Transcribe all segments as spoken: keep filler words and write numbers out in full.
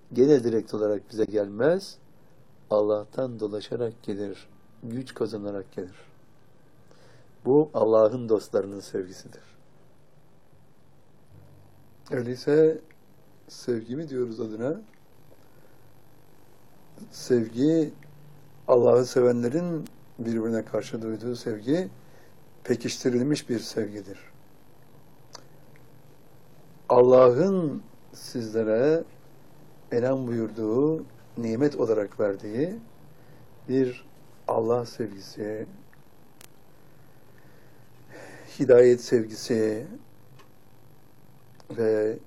gene direkt olarak bize gelmez. Allah'tan dolaşarak gelir, güç kazanarak gelir. Bu Allah'ın dostlarının sevgisidir. Öyleyse sevgi mi diyoruz adına? Sevgi, Allah'ı sevenlerin birbirine karşı duyduğu sevgi, pekiştirilmiş bir sevgidir. Allah'ın sizlere enam buyurduğu, nimet olarak verdiği bir Allah sevgisi, hidayet sevgisi ve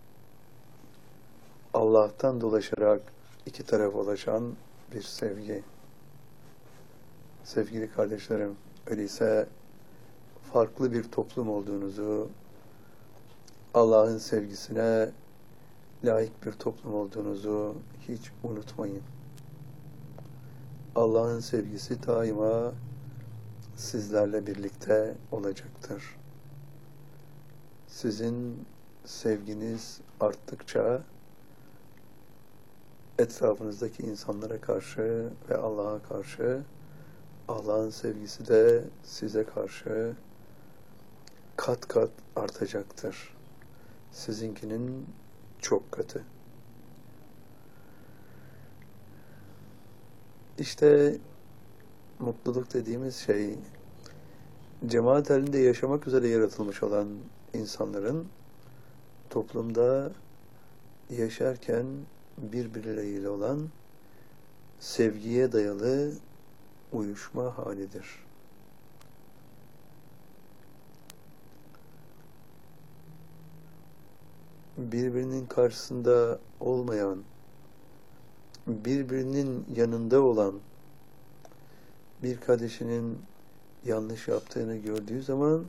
Allah'tan dolaşarak iki tarafa ulaşan bir sevgi. Sevgili kardeşlerim, öyleyse farklı bir toplum olduğunuzu, Allah'ın sevgisine layık bir toplum olduğunuzu hiç unutmayın. Allah'ın sevgisi daima sizlerle birlikte olacaktır. Sizin sevginiz arttıkça etrafınızdaki insanlara karşı ve Allah'a karşı Allah'ın sevgisi de size karşı kat kat artacaktır. Sizinkinin çok katı. İşte mutluluk dediğimiz şey, cemaat halinde yaşamak üzere yaratılmış olan insanların toplumda yaşarken birbirleriyle olan sevgiye dayalı uyuşma halidir. Birbirinin karşısında olmayan, birbirinin yanında olan bir kardeşinin yanlış yaptığını gördüğü zaman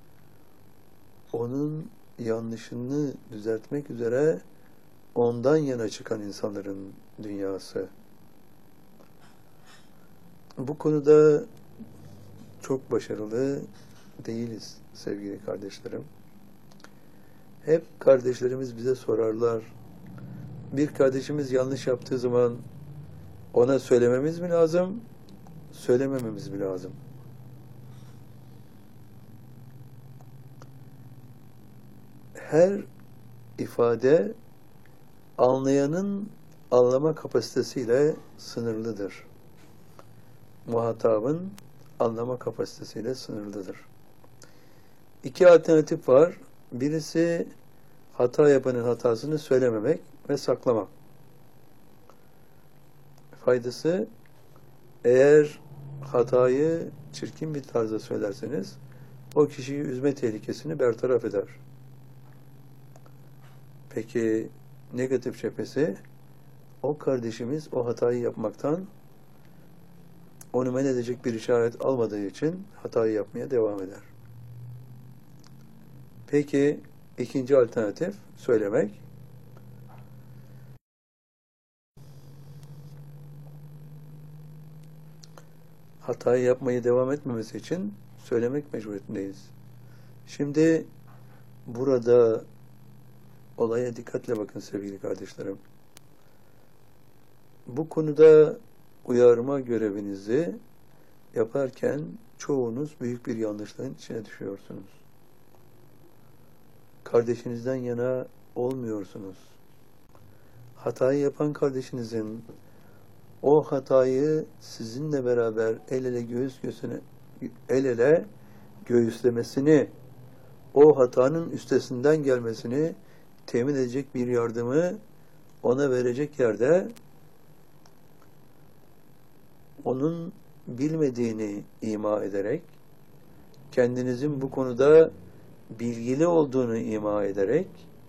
onun yanlışını düzeltmek üzere ondan yana çıkan insanların dünyası. Bu konuda çok başarılı değiliz sevgili kardeşlerim. Hep kardeşlerimiz bize sorarlar. Bir kardeşimiz yanlış yaptığı zaman ona söylememiz mi lazım, söylemememiz mi lazım? Her ifade anlayanın anlama kapasitesiyle sınırlıdır. Muhatabın anlama kapasitesiyle sınırlıdır. İki alternatif var. Birisi hata yapanın hatasını söylememek ve saklamak. Faydası, eğer hatayı çirkin bir tarzda söylerseniz o kişiyi üzme tehlikesini bertaraf eder. Peki negatif cephesi, o kardeşimiz o hatayı yapmaktan onu men edecek bir işaret almadığı için hatayı yapmaya devam eder. Peki ikinci alternatif söylemek. Hatayı yapmaya devam etmemesi için söylemek mecburiyetindeyiz. Şimdi burada olaya dikkatle bakın sevgili kardeşlerim. Bu konuda uyarma görevinizi yaparken çoğunuz büyük bir yanlışlığın içine düşüyorsunuz. Kardeşinizden yana olmuyorsunuz. Hatayı yapan kardeşinizin o hatayı sizinle beraber el ele göğüs göğsüne el ele göğüslemesini, o hatanın üstesinden gelmesini temin edecek bir yardımı ona verecek yerde onun bilmediğini ima ederek, kendinizin bu konuda bilgili olduğunu ima ederek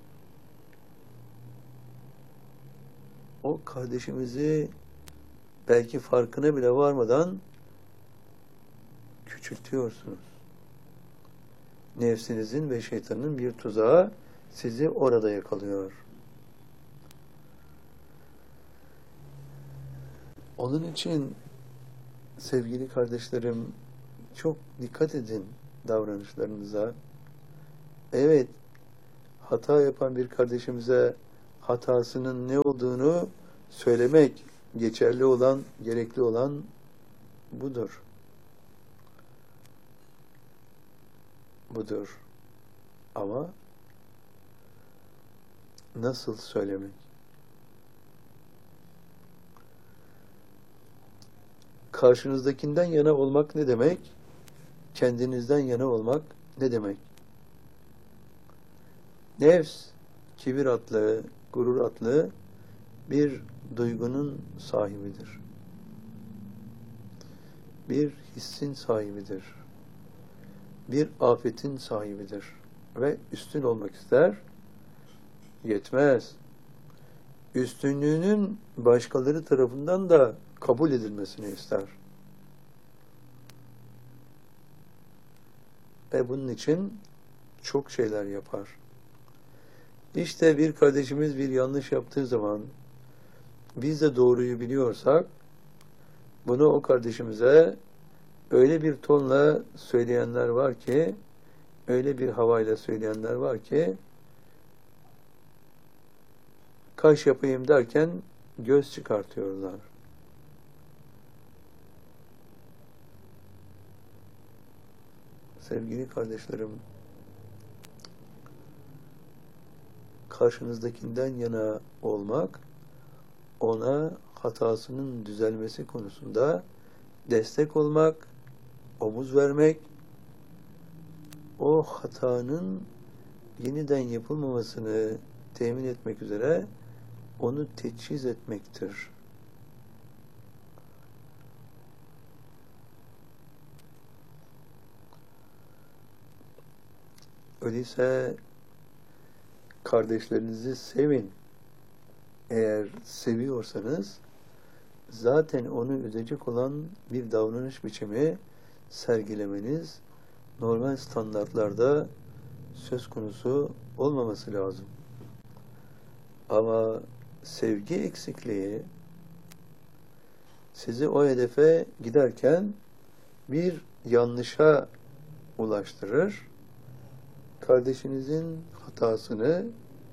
o kardeşimizi belki farkına bile varmadan küçültüyorsunuz. Nefsinizin ve şeytanın bir tuzağı sizi orada yakalıyor. Onun için sevgili kardeşlerim, çok dikkat edin davranışlarınıza. Evet, hata yapan bir kardeşimize hatasının ne olduğunu söylemek, geçerli olan, gerekli olan budur. Budur. Ama nasıl söylemek? Karşınızdakinden yana olmak ne demek? Kendinizden yana olmak ne demek? Nefs, kibir adlı, gurur adlı bir duygunun sahibidir. Bir hissin sahibidir. Bir afetin sahibidir. Ve üstün olmak ister. Yetmez. Üstünlüğünün başkaları tarafından da kabul edilmesini ister. Ve bunun için çok şeyler yapar. İşte bir kardeşimiz bir yanlış yaptığı zaman biz de doğruyu biliyorsak bunu o kardeşimize öyle bir tonla söyleyenler var ki, öyle bir havayla söyleyenler var ki kaş yapayım derken göz çıkartıyorlar. Sevgili kardeşlerim, karşınızdakinden yana olmak, ona hatasının düzelmesi konusunda destek olmak, omuz vermek, o hatanın yeniden yapılmamasını temin etmek üzere onu teçhiz etmektir. Öyleyse kardeşlerinizi sevin. Eğer seviyorsanız zaten onu üzecek olan bir davranış biçimi sergilemeniz normal standartlarda söz konusu olmaması lazım. Ama sevgi eksikliği sizi o hedefe giderken bir yanlışa ulaştırır. Kardeşinizin hatasını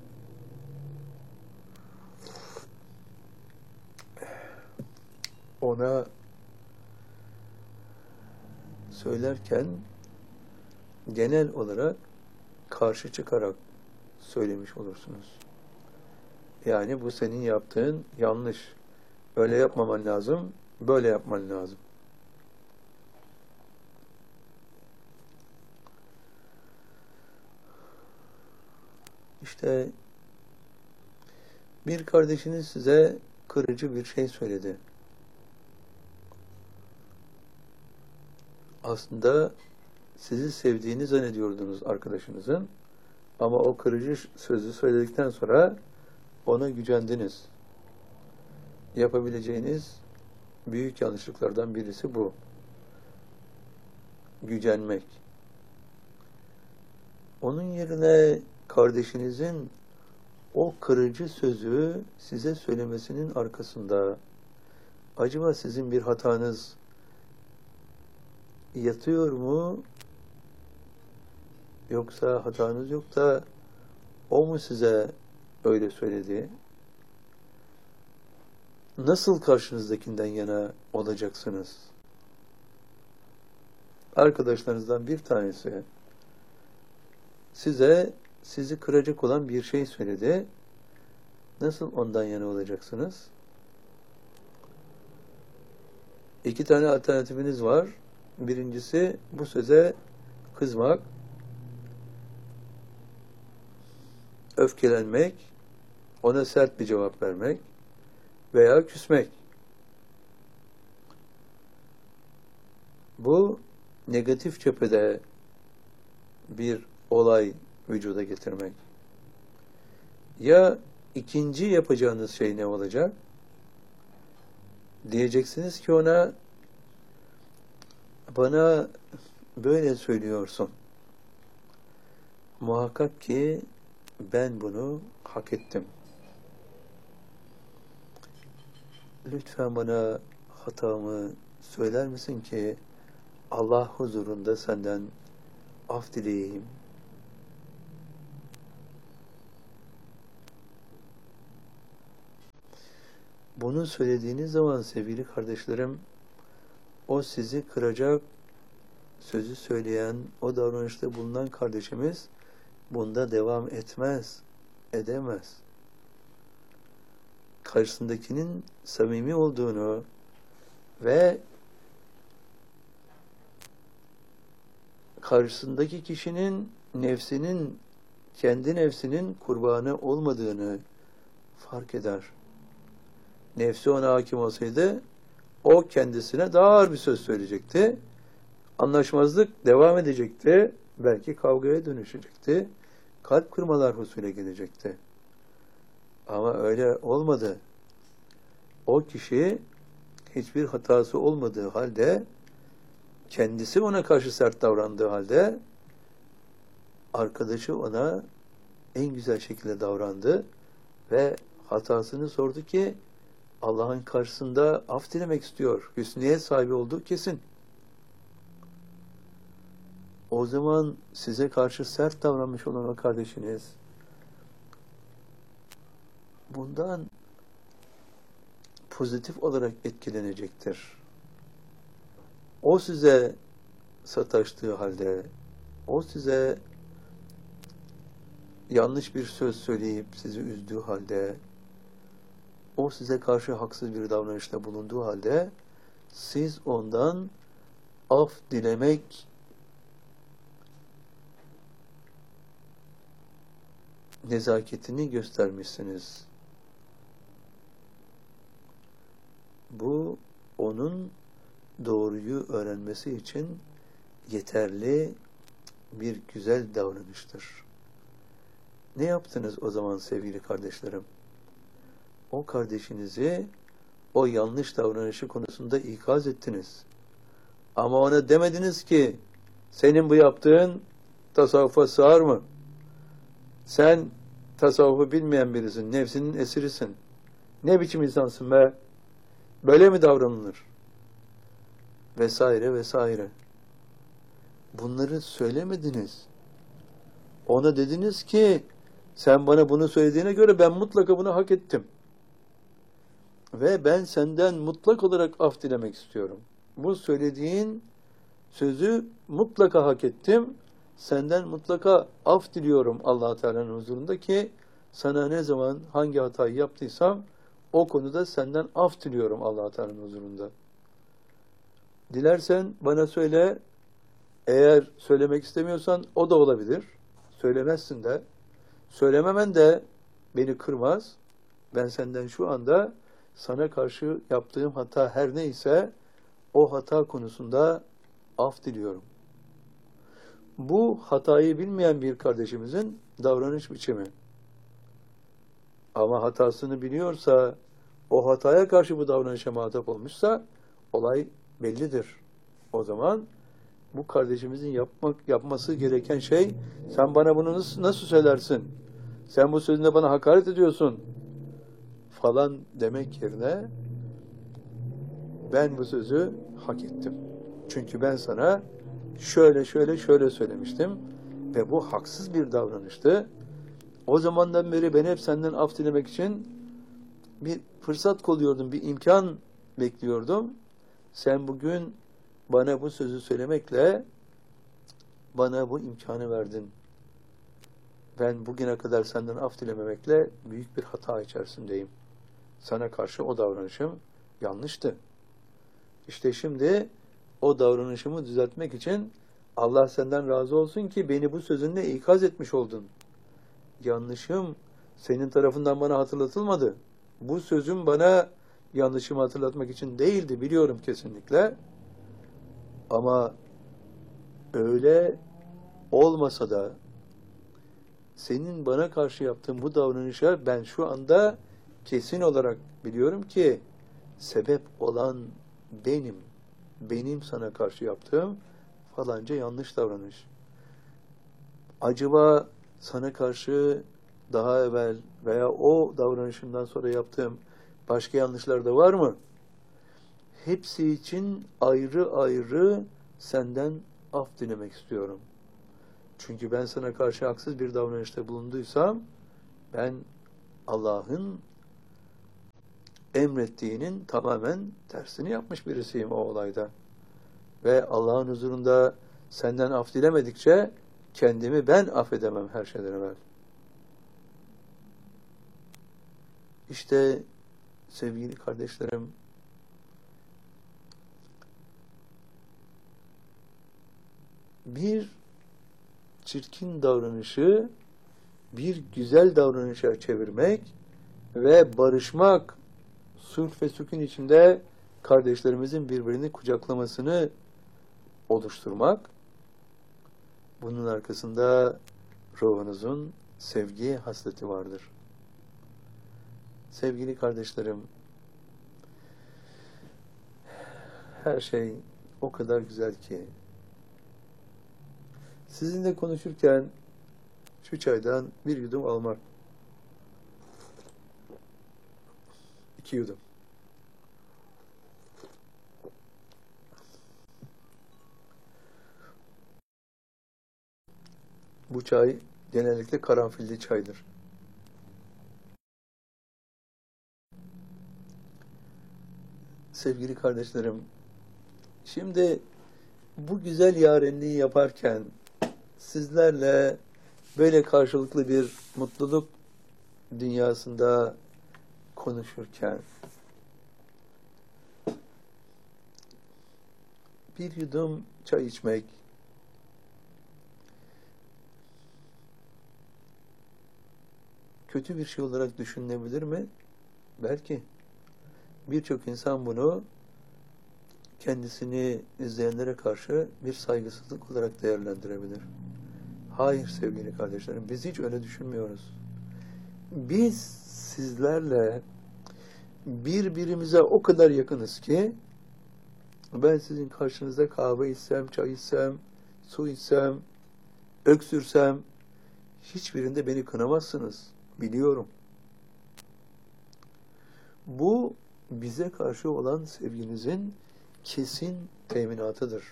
ona söylerken genel olarak karşı çıkarak söylemiş olursunuz. Yani bu senin yaptığın yanlış. Öyle yapmaman lazım, böyle yapman lazım. İşte bir kardeşiniz size kırıcı bir şey söyledi. Aslında sizi sevdiğini zannediyordunuz arkadaşınızın. Ama o kırıcı sözü söyledikten sonra ona gücendiniz. Yapabileceğiniz büyük yanlışlıklardan birisi bu. Gücenmek. Onun yerine kardeşinizin o kırıcı sözü size söylemesinin arkasında acaba sizin bir hatanız yatıyor mu? Yoksa hatanız yok da o mu size öyle söyledi? Nasıl karşınızdakinden yana olacaksınız? Arkadaşlarınızdan bir tanesi size sizi kıracak olan bir şey söyledi. Nasıl ondan yana olacaksınız? İki tane alternatifiniz var. Birincisi bu söze kızmak, öfkelenmek, ona sert bir cevap vermek veya küsmek. Bu negatif cephede bir olay vücuda getirmek. Ya ikinci yapacağınız şey ne olacak? Diyeceksiniz ki ona, bana böyle söylüyorsun. Muhakkak ki ben bunu hak ettim. Lütfen bana hatamı söyler misin ki Allah huzurunda senden af dileyeyim. Bunu söylediğiniz zaman sevgili kardeşlerim, o sizi kıracak sözü söyleyen, o davranışta bulunan kardeşimiz bunda devam etmez, edemez. Karşısındakinin samimi olduğunu ve karşısındaki kişinin nefsinin, kendi nefsinin kurbanı olmadığını fark eder. Nefsi ona hakim olsaydı, o kendisine daha ağır bir söz söyleyecekti. Anlaşmazlık devam edecekti. Belki kavgaya dönüşecekti. Kalp kırmalar husule gelecekti. Ama öyle olmadı. O kişi hiçbir hatası olmadığı halde, kendisi ona karşı sert davrandığı halde, arkadaşı ona en güzel şekilde davrandı ve hatasını sordu ki Allah'ın karşısında af dilemek istiyor. Hüsniyet sahibi olduğu kesin. O zaman size karşı sert davranmış olan o kardeşiniz bundan pozitif olarak etkilenecektir. O size sataştığı halde, o size yanlış bir söz söyleyip sizi üzdüğü halde, o size karşı haksız bir davranışta bulunduğu halde, siz ondan af dilemek nezaketini göstermişsiniz. Bu, onun doğruyu öğrenmesi için yeterli bir güzel davranıştır. Ne yaptınız o zaman sevgili kardeşlerim? O kardeşinizi o yanlış davranışı konusunda ikaz ettiniz. Ama ona demediniz ki senin bu yaptığın tasavvufa sığar mı? Sen tasavvufu bilmeyen birisin, nefsinin esirisin. Ne biçim insansın be? Böyle mi davranılır? Vesaire vesaire. Bunları söylemediniz. Ona dediniz ki sen bana bunu söylediğine göre ben mutlaka bunu hak ettim. Ve ben senden mutlak olarak af dilemek istiyorum. Bu söylediğin sözü mutlaka hak ettim. Senden mutlaka af diliyorum Allah Teala'nın huzurunda ki sana ne zaman hangi hatayı yaptıysam o konuda senden af diliyorum Allah Teala'nın huzurunda. Dilersen bana söyle. Eğer söylemek istemiyorsan o da olabilir. Söylemezsin de. Söylememen de beni kırmaz. Ben senden şu anda sana karşı yaptığım hata her neyse o hata konusunda af diliyorum. Bu hatayı bilmeyen bir kardeşimizin davranış biçimi. Ama hatasını biliyorsa, o hataya karşı bu davranışa muhatap olmuşsa olay bellidir. O zaman bu kardeşimizin yapmak yapması gereken şey, sen bana bunu nasıl, nasıl söylersin? Sen bu sözünde bana hakaret ediyorsun falan demek yerine ben bu sözü hak ettim. Çünkü ben sana şöyle şöyle şöyle söylemiştim ve bu haksız bir davranıştı. O zamandan beri ben hep senden af dilemek için bir fırsat kolluyordum, bir imkan bekliyordum. Sen bugün bana bu sözü söylemekle bana bu imkanı verdin. Ben bugüne kadar senden af dilememekle büyük bir hata içerisindeyim. Sana karşı o davranışım yanlıştı. İşte şimdi o davranışımı düzeltmek için Allah senden razı olsun ki beni bu sözünle ikaz etmiş oldun. Yanlışım senin tarafından bana hatırlatılmadı. Bu sözüm bana yanlışımı hatırlatmak için değildi, biliyorum kesinlikle. Ama öyle olmasa da senin bana karşı yaptığın bu davranışa ben şu anda kesin olarak biliyorum ki sebep olan benim. Benim sana karşı yaptığım falanca yanlış davranış. Acaba sana karşı daha evvel veya o davranışımdan sonra yaptığım başka yanlışlar da var mı? Hepsi için ayrı ayrı senden af dilemek istiyorum. Çünkü ben sana karşı haksız bir davranışta bulunduysam ben Allah'ın emrettiğinin tamamen tersini yapmış birisiyim o olayda. Ve Allah'ın huzurunda senden af dilemedikçe kendimi ben affedemem her şeyden evvel. İşte sevgili kardeşlerim, bir çirkin davranışı bir güzel davranışa çevirmek ve barışmak, sulh ve sükun içinde kardeşlerimizin birbirini kucaklamasını oluşturmak, bunun arkasında ruhunuzun sevgi hasleti vardır. Sevgili kardeşlerim, her şey o kadar güzel ki, sizinle konuşurken şu çaydan bir yudum almak, iki yudum. Bu çay genellikle karanfilli çaydır. Sevgili kardeşlerim, şimdi bu güzel yarenliği yaparken sizlerle böyle karşılıklı bir mutluluk dünyasında konuşurken bir yudum çay içmek kötü bir şey olarak düşünülebilir mi? Belki. Birçok insan bunu kendisini izleyenlere karşı bir saygısızlık olarak değerlendirebilir. Hayır sevgili kardeşlerim, biz hiç öyle düşünmüyoruz. Biz sizlerle birbirimize o kadar yakınız ki ben sizin karşınızda kahve içsem, çay içsem, su içsem, öksürsem hiçbirinde beni kınamazsınız. Biliyorum. Bu bize karşı olan sevginizin kesin teminatıdır.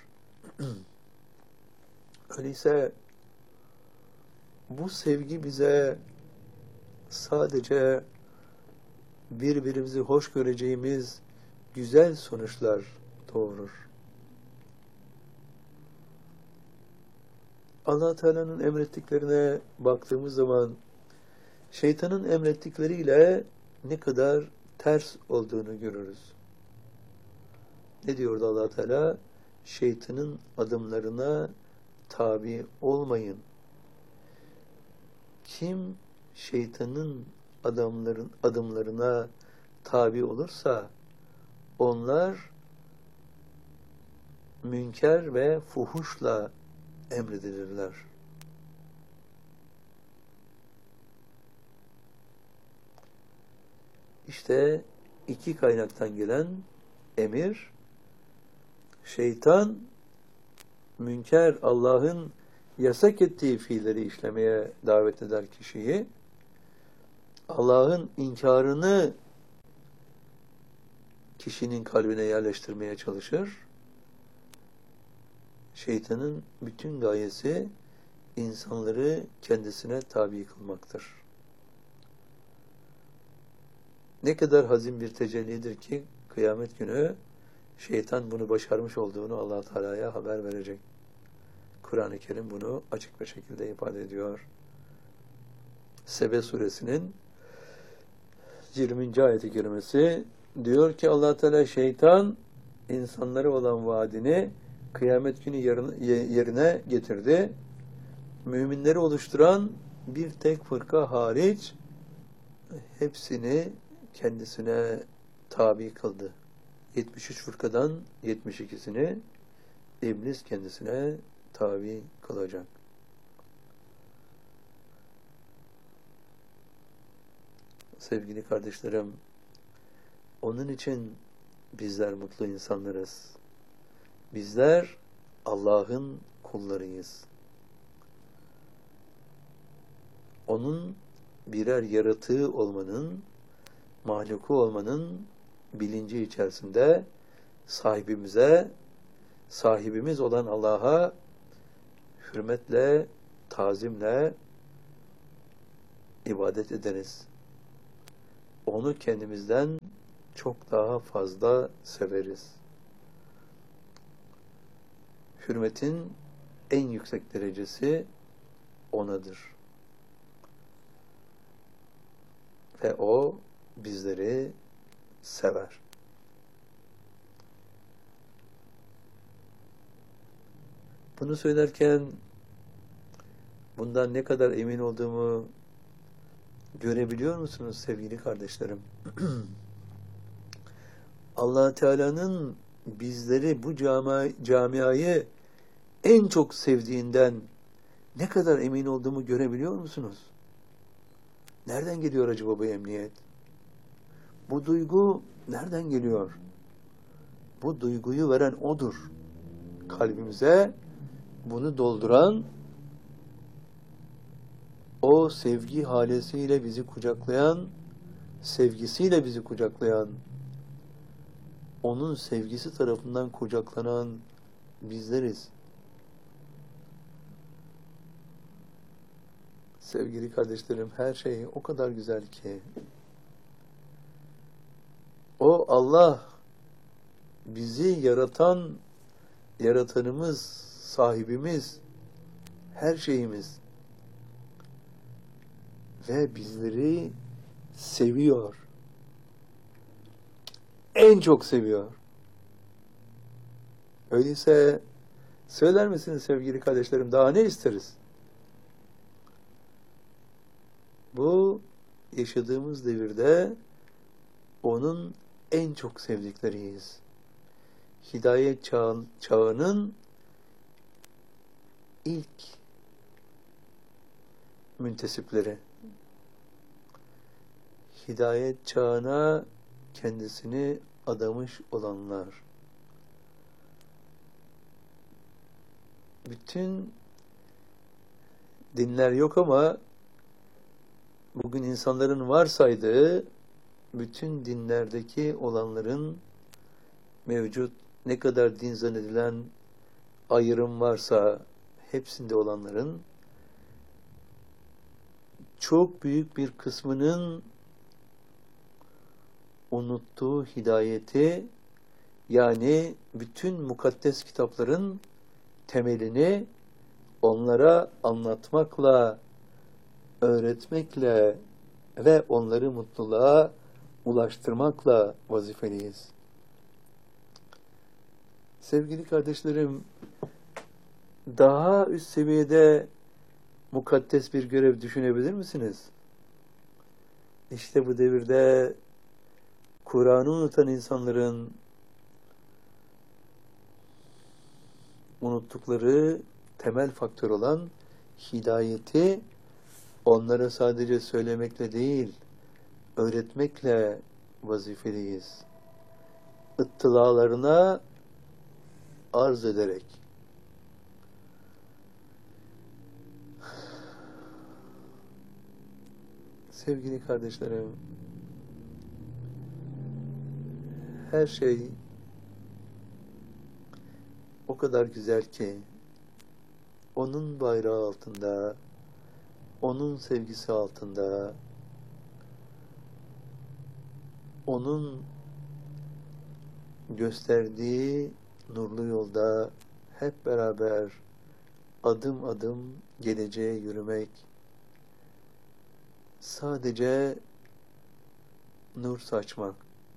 Öyleyse bu sevgi bize sadece birbirimizi hoş göreceğimiz güzel sonuçlar doğurur. Allah Teala'nın emrettiklerine baktığımız zaman şeytanın emrettikleriyle ne kadar ters olduğunu görürüz. Ne diyordu Allah Teala? Şeytanın adımlarına tabi olmayın. Kim şeytanın adamların adımlarına tabi olursa onlar münker ve fuhuşla emredilirler. İşte iki kaynaktan gelen emir, şeytan münker, Allah'ın yasak ettiği fiilleri işlemeye davet eder kişiyi, Allah'ın inkarını kişinin kalbine yerleştirmeye çalışır. Şeytanın bütün gayesi insanları kendisine tabi kılmaktır. Ne kadar hazin bir tecellidir ki kıyamet günü şeytan bunu başarmış olduğunu Allah Teala'ya haber verecek. Kur'an-ı Kerim bunu açık bir şekilde ifade ediyor. Sebe suresinin yirminci ayeti kerimesi diyor ki Allah Teala şeytan insanlara olan vaadini kıyamet günü yerine getirdi. Müminleri oluşturan bir tek fırka hariç hepsini kendisine tabi kıldı. yetmiş üç fırkadan yetmiş ikisini iblis kendisine tabi kılacak. Sevgili kardeşlerim, onun için bizler mutlu insanlarız. Bizler Allah'ın kullarıyız. Onun birer yaratığı olmanın, mahluku olmanın bilinci içerisinde sahibimize, sahibimiz olan Allah'a hürmetle, tazimle ibadet ederiz. Onu kendimizden çok daha fazla severiz. Hürmetin en yüksek derecesi O'nadır. Ve O bizleri sever. Bunu söylerken bundan ne kadar emin olduğumu görebiliyor musunuz sevgili kardeşlerim? Allah Teala'nın bizleri, bu cami, camiayı en çok sevdiğinden ne kadar emin olduğumu görebiliyor musunuz? Nereden geliyor acaba bu emniyet? Bu duygu nereden geliyor? Bu duyguyu veren O'dur. Kalbimize bunu dolduran, o sevgi halesiyle bizi kucaklayan, sevgisiyle bizi kucaklayan, onun sevgisi tarafından kucaklanan bizleriz. Sevgili kardeşlerim, her şey o kadar güzel ki, o Allah, bizi yaratan, yaratanımız, sahibimiz, her şeyimiz ve bizleri seviyor. En çok seviyor. Öyleyse söyler misiniz sevgili kardeşlerim, daha ne isteriz? Bu yaşadığımız devirde onun en çok sevdikleriyiz. Hidayet çağ, çağının ilk müntesipleri. Hidayet çağına kendisini adamış olanlar. Bütün dinler yok ama bugün insanların varsaydığı bütün dinlerdeki olanların mevcut, ne kadar din zannedilen ayrım varsa hepsinde olanların çok büyük bir kısmının unuttuğu hidayeti, yani bütün mukaddes kitapların temelini onlara anlatmakla, öğretmekle ve onları mutluluğa ulaştırmakla vazifeliyiz. Sevgili kardeşlerim, daha üst seviyede mukaddes bir görev düşünebilir misiniz? İşte bu devirde Kur'an'ı unutan insanların unuttukları temel faktör olan hidayeti onlara sadece söylemekle değil, öğretmekle vazifeliyiz. İttilalarına arz ederek. Sevgili kardeşlerim, her şey o kadar güzel ki, onun bayrağı altında, onun sevgisi altında, onun gösterdiği nurlu yolda hep beraber adım adım geleceğe yürümek, sadece nur saçmak,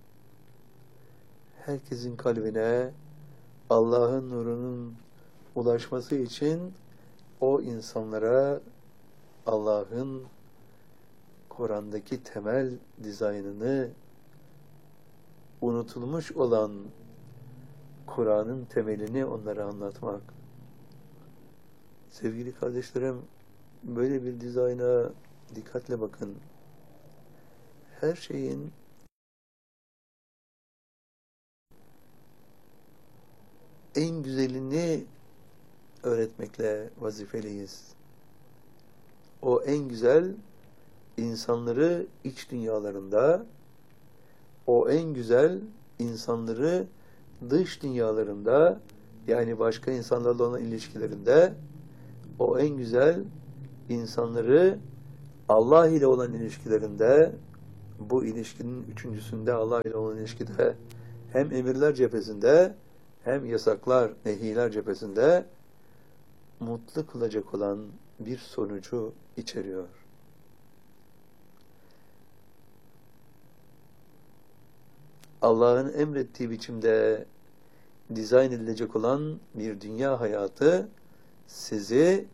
herkesin kalbine Allah'ın nurunun ulaşması için o insanlara Allah'ın Kur'an'daki temel dizaynını, unutulmuş olan Kur'an'ın temelini onlara anlatmak. Sevgili kardeşlerim, böyle bir dizayna dikkatle bakın. Her şeyin en güzelini öğretmekle vazifeliyiz. O en güzel insanları iç dünyalarında, o en güzel insanları dış dünyalarında, yani başka insanlarla olan ilişkilerinde, o en güzel insanları Allah ile olan ilişkilerinde, bu ilişkinin üçüncüsünde, Allah ile olan ilişkide hem emirler cephesinde hem yasaklar, nehiler cephesinde mutlu kılacak olan bir sonucu içeriyor. Allah'ın emrettiği biçimde dizayn edilecek olan bir dünya hayatı sizi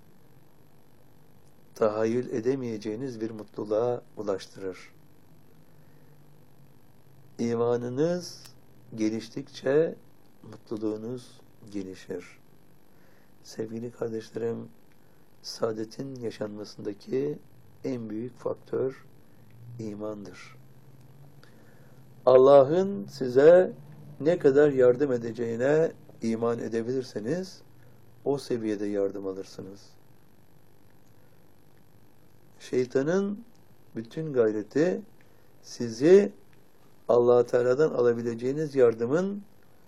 tahayyül edemeyeceğiniz bir mutluluğa ulaştırır. İmanınız geliştikçe mutluluğunuz gelişir. Sevgili kardeşlerim, saadetin yaşanmasındaki en büyük faktör imandır. Allah'ın size ne kadar yardım edeceğine iman edebilirseniz o seviyede yardım alırsınız. Şeytanın bütün gayreti sizi Allah-u Teala'dan alabileceğiniz yardımın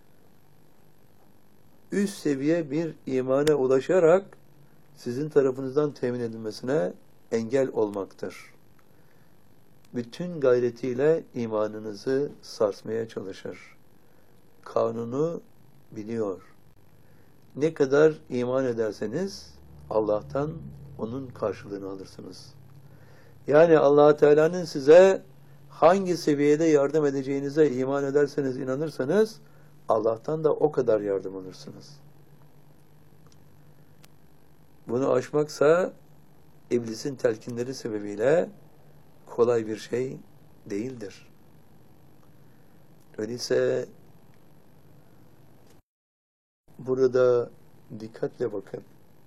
üst seviye bir imana ulaşarak sizin tarafınızdan temin edilmesine engel olmaktır. Bütün gayretiyle imanınızı sarsmaya çalışır. Kanunu biliyor. Ne kadar iman ederseniz Allah'tan onun karşılığını alırsınız. Yani Allah Teala'nın size hangi seviyede yardım edeceğinize iman ederseniz, inanırsanız Allah'tan da o kadar yardım alırsınız. Bunu aşmaksa iblisin telkinleri sebebiyle kolay bir şey değildir. Öyleyse burada dikkatle bakın.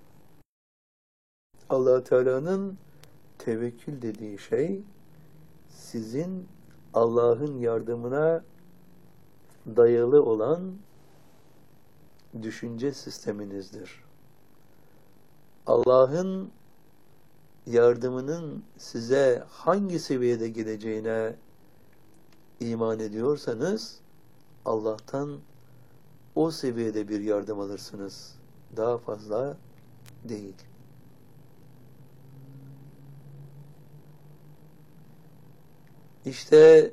Allah Teala'nın tevekkül dediği şey sizin Allah'ın yardımına dayalı olan düşünce sisteminizdir. Allah'ın yardımının size hangi seviyede geleceğine iman ediyorsanız Allah'tan o seviyede bir yardım alırsınız. Daha fazla değil. İşte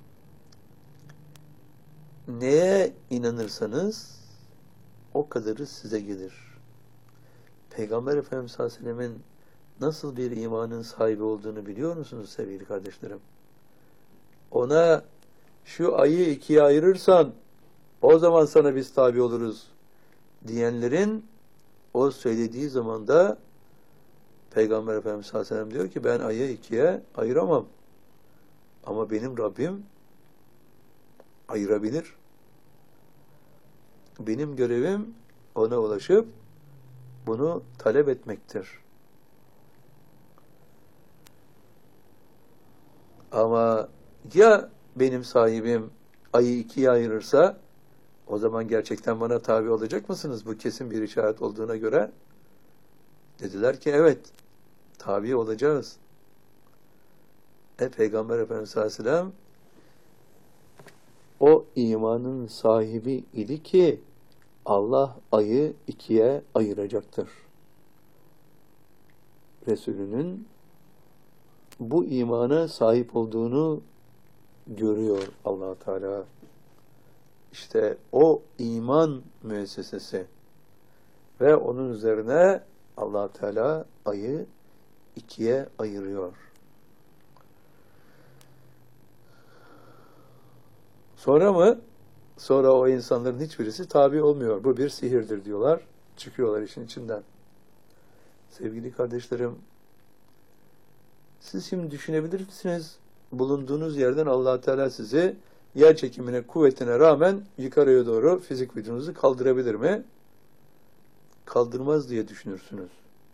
neye inanırsanız o kadarı size gelir. Peygamber Efendimiz sallallahu aleyhi ve sellemin nasıl bir imanın sahibi olduğunu biliyor musunuz sevgili kardeşlerim? Ona şu ayı ikiye ayırırsan o zaman sana biz tabi oluruz diyenlerin o söylediği zaman da Peygamber Efendimiz sallallahu aleyhi ve sellem diyor ki ben ayı ikiye ayıramam. Ama benim Rabbim ayırabilir. Benim görevim ona ulaşıp bunu talep etmektir. Ama ya benim sahibim ayı ikiye ayırırsa o zaman gerçekten bana tabi olacak mısınız? Bu kesin bir işaret olduğuna göre dediler ki evet tabi olacağız. E Peygamber Efendimiz sallallahu aleyhi ve sellem o imanın sahibi idi ki Allah ayı ikiye ayıracaktır. Resulünün bu imana sahip olduğunu görüyor Allah Teala. İşte o iman müessesesi ve onun üzerine Allah Teala ayı ikiye ayırıyor. Sonra mı? Sonra o insanların hiçbirisi tabi olmuyor. Bu bir sihirdir diyorlar. Çıkıyorlar işin içinden. Sevgili kardeşlerim, siz şimdi düşünebilir misiniz? Bulunduğunuz yerden Allah Teala sizi yer çekimine, kuvvetine rağmen yukarıya doğru fizik vücudunuzu kaldırabilir mi? Kaldırmaz diye düşünürsünüz.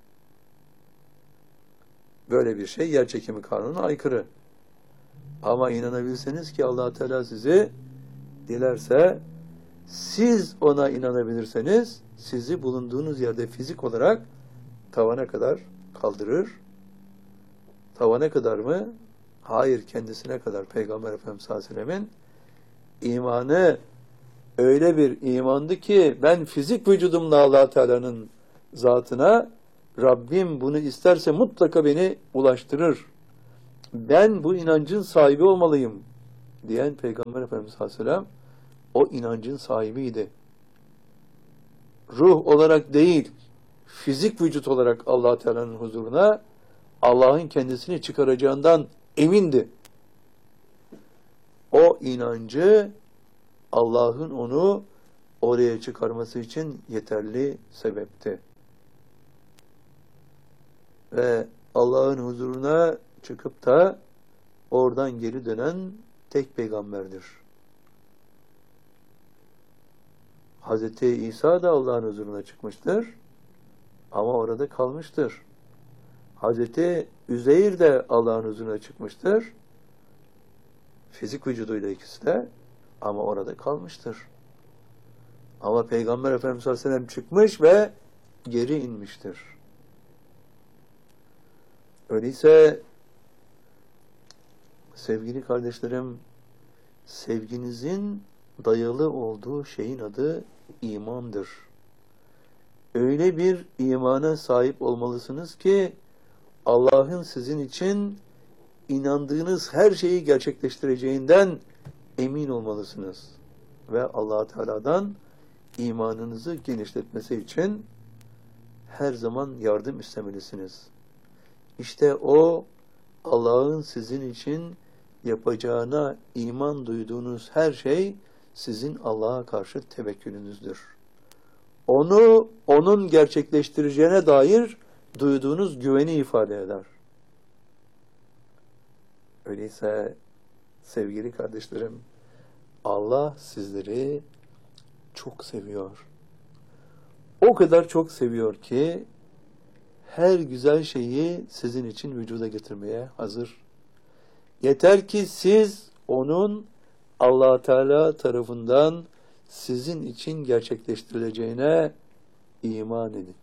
Böyle bir şey yer çekimi kanununa aykırı. Ama inanabilseniz ki Allah Teala sizi dilerse, siz ona inanabilirseniz sizi bulunduğunuz yerde fizik olarak tavana kadar kaldırır. Tavana kadar mı? Hayır, kendisine kadar. Peygamber Efendimiz sallallahu aleyhi ve sellemin imanı öyle bir imandı ki ben fizik vücudumla Allah Teala'nın zatına Rabbim bunu isterse mutlaka beni ulaştırır. ben bu inancın sahibi olmalıyım diyen Peygamber Efendimiz Aleyhisselam o inancın sahibiydi. Ruh olarak değil, fizik vücut olarak Allah Teala'nın huzuruna Allah'ın kendisini çıkaracağından emindi. O inancı Allah'ın onu oraya çıkarması için yeterli sebepti. Ve Allah'ın huzuruna çıkıp da oradan geri dönen tek peygamberdir. Hazreti İsa da Allah'ın huzuruna çıkmıştır ama orada kalmıştır. Hazreti Üzeyr de Allah'ın huzuruna çıkmıştır. Fizik vücuduyla ikisi de ama orada kalmıştır. Ama Peygamber Efendimiz Aleyhisselam çıkmış ve geri inmiştir. Öyleyse sevgili kardeşlerim, sevginizin dayalı olduğu şeyin adı imandır. Öyle bir imana sahip olmalısınız ki Allah'ın sizin için inandığınız her şeyi gerçekleştireceğinden emin olmalısınız. Ve Allah Teala'dan imanınızı genişletmesi için her zaman yardım istemelisiniz. İşte o Allah'ın sizin için yapacağına iman duyduğunuz her şey sizin Allah'a karşı tevekkülünüzdür. Onu, onun gerçekleştireceğine dair duyduğunuz güveni ifade eder. Öyleyse sevgili kardeşlerim, Allah sizleri çok seviyor. O kadar çok seviyor ki her güzel şeyi sizin için vücuda getirmeye hazır. Yeter ki siz onun Allah Teala tarafından sizin için gerçekleştirileceğine iman edin.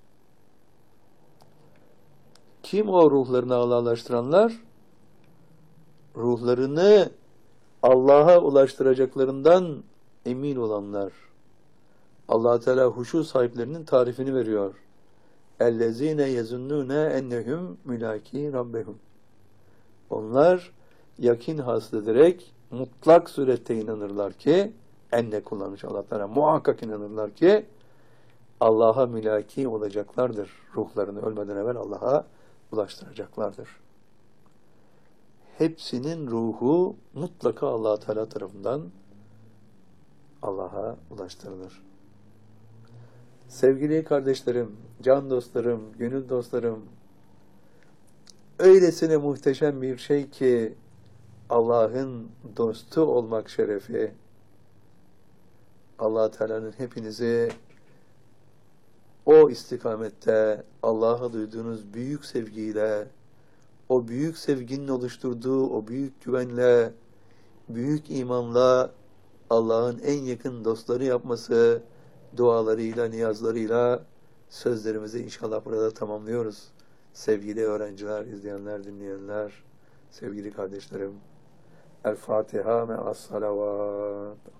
Kim o ruhlarını Allah'laştıranlar? Ruhlarını Allah'a ulaştıracaklarından emin olanlar. Allah Teala huşu sahiplerinin tarifini veriyor. اَلَّذ۪ينَ يَزُنُّونَ اَنَّهُمْ مُلَاك۪ي رَبَّهُمْ Onlar yakin hasıl ederek mutlak surette inanırlar ki, enne kullanmış Allah Teala, muhakkak inanırlar ki Allah'a mülaki olacaklardır. Ruhlarını ölmeden evvel Allah'a ulaştıracaklardır. Hepsinin ruhu mutlaka Allah Teala tarafından Allah'a ulaştırılır. Sevgili kardeşlerim, can dostlarım, gönül dostlarım, öylesine muhteşem bir şey ki Allah'ın dostu olmak şerefi. Allah Teala'nın hepinizi o istikamette Allah'a duyduğunuz büyük sevgiyle, o büyük sevginin oluşturduğu o büyük güvenle, büyük imanla Allah'ın en yakın dostları yapması, dualarıyla, niyazlarıyla sözlerimizi inşallah burada tamamlıyoruz. Sevgili öğrenciler, izleyenler, dinleyenler, sevgili kardeşlerim. El Fatiha me'as salavat.